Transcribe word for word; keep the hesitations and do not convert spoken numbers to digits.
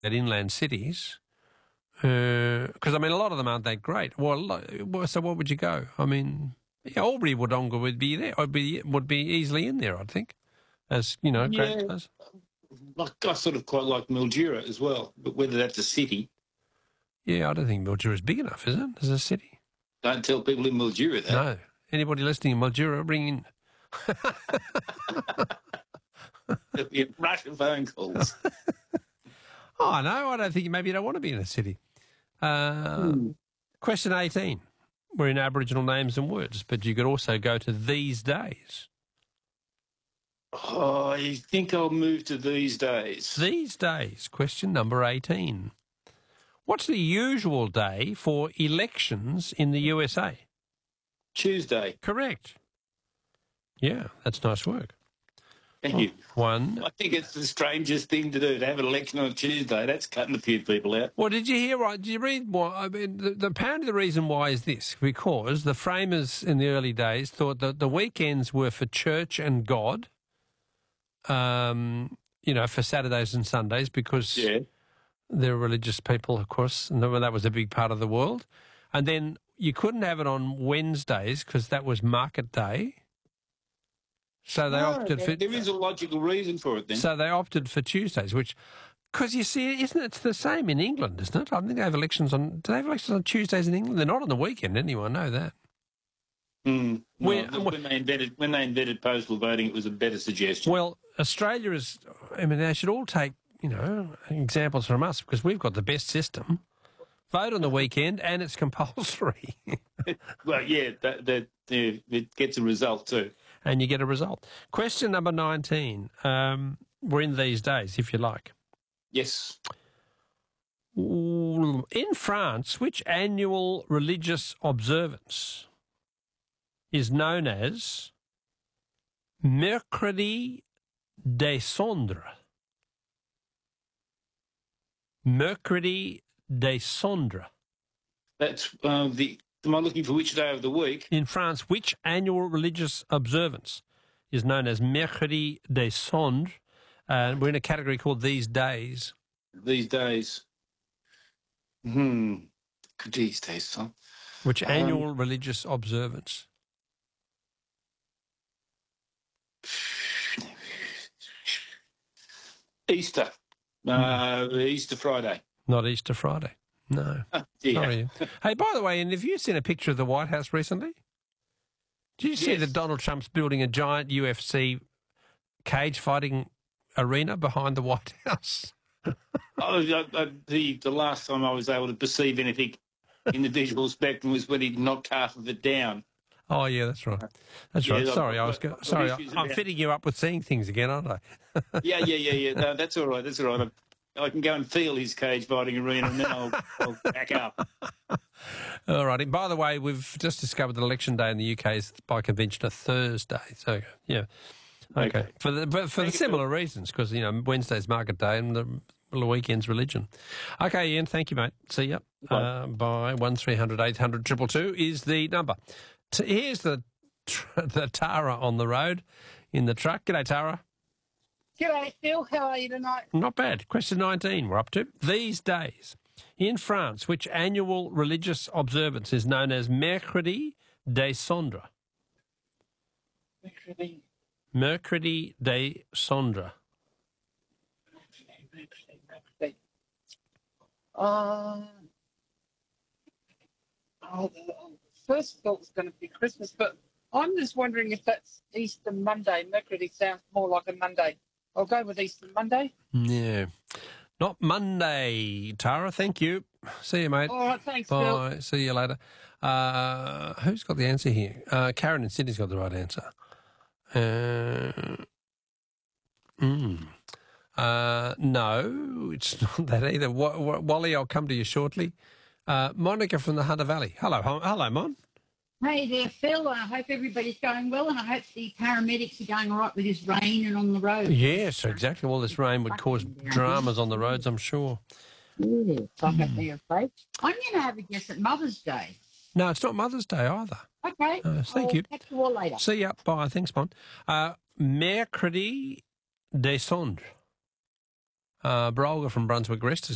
at inland cities, because, uh, I mean, a lot of them aren't that great. Well, so what would you go? I mean, yeah, Albury Wodonga would be there. Would be would be easily in there, I think, as, you know, Yeah. great place. Like, I sort of quite like Mildura as well, but whether that's a city. Yeah, I don't think Mildura is big enough, is it, as a city? Don't tell people in Mildura that. No. Anybody listening in Mildura, ring in. There'll be a rush of phone calls. Oh, no, I don't think maybe you don't want to be in a city. Uh, hmm. Question eighteen. We're in Aboriginal names and words, but you could also go to these days. Oh, I think I'll move to these days. These days. Question number eighteen. What's the usual day for elections in the U S A? Tuesday. Correct. Yeah, that's nice work. Thank you. One. I think it's the strangest thing to do, to have an election on Tuesday. That's cutting a few people out. Well, did you hear, right? Did you read what? I mean, the, the, apparently the reason why is this, because the framers in the early days thought that the weekends were for church and God, um, you know, for Saturdays and Sundays, because yeah. they're religious people, of course, and that was a big part of the world. And then you couldn't have it on Wednesdays because that was market day. So they no, opted for... There is a logical reason for it then. So they opted for Tuesdays, which... Because you see, isn't it it's the same in England, isn't it? I think they have elections on... Do they have elections on Tuesdays in England? They're not on the weekend, anyway, I know that. Mm, no, when, when, they invented, when they invented postal voting, it was a better suggestion. Well, Australia is... I mean, they should all take, you know, examples from us, because we've got the best system. Vote on the weekend, and it's compulsory. Well, yeah, that, that, yeah, it gets a result too. And you get a result. Question number nineteen. Um, we're in these days, if you like. Yes. In France, which annual religious observance is known as Mercredi des Cendres? Mercredi des Cendres. That's uh, the... Am I looking for which day of the week? In France, which annual religious observance is known as Mercredi des Cendres? Uh, we're in a category called These Days. These days. Hmm. These days, son. Which um, annual religious observance? Easter. Uh, Easter Friday. Not Easter Friday. No. Oh, yeah. Sorry. Hey, by the way, and have you seen a picture of the White House recently? Did you see yes. that Donald Trump's building a giant U F C cage fighting arena behind the White House? oh, I, I, the, the last time I was able to perceive anything in the visual spectrum was when he knocked half of it down. Oh, yeah, that's right. That's yeah, right. I've, Sorry, I've, I was go- sorry. I'm about... fitting you up with seeing things again, aren't I? yeah, yeah, yeah, yeah. No, that's all right. That's all right. I, I can go and feel his cage fighting arena, and then I'll, I'll back up. All righty. By the way, we've just discovered that Election Day in the U K is by convention a Thursday. So, yeah. Okay. okay. For the for, for the similar for... reasons, because, you know, Wednesday's market day and the, the weekend's religion. Okay, Ian, thank you, mate. See ya. Uh, bye. one three hundred eight hundred two two two is the number. T- here's the, the Tara on the road in the truck. G'day, Tara. G'day, Phil. How are you tonight? Not bad. Question nineteen we're up to. These days, in France, which annual religious observance is known as Mercredi des Cendres? Mercredi. Mercredi des Cendres. Mercredi, Mercredi, Mercredi. Uh, oh, the first thought was going to be Christmas, but I'm just wondering if that's Easter Monday. Mercredi sounds more like a Monday. I'll go with Easter Monday. Yeah. Not Monday, Tara. Thank you. See you, mate. All right, thanks, Bye. Phil. See you later. Uh, who's got the answer here? Uh, Karen in Sydney's got the right answer. Uh, mm, uh, no, it's not that either. W- w- Wally, I'll come to you shortly. Uh, Monica from the Hunter Valley. Hello, hello, Mon. Hey there, Phil. I hope everybody's going well, and I hope the paramedics are going all right with this rain and on the road. Yes, exactly. Well, this rain would cause dramas on the roads, I'm sure. Yes, I hope they're safe. I'm going to have a guess at Mother's Day. No, it's not Mother's Day either. Okay. Uh, thank I'll you. catch you all later. See ya. Bye. Thanks, Mon. Uh, Mercredi des Cendres. Uh, Brolga from Brunswick Rest has